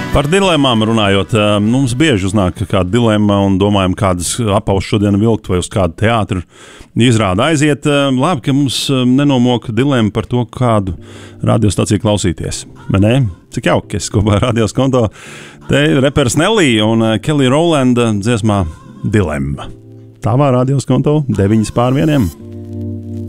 Par dilemmām runājot, mums bieži uznāk kāda dilemma un domājam, kādas apaus šodien vilkt vai uz kādu teātru izrādu aiziet. Labi, ka mums nenomoka dilemma par to, kādu radiostaciju klausīties. Vai ne? Cik jauki, es kopā ar Radios Konto. Te ir reperis Nelly un Kelly Rowlanda dziesmā Dilemma. Tavā Radios Konto 9 pār 1.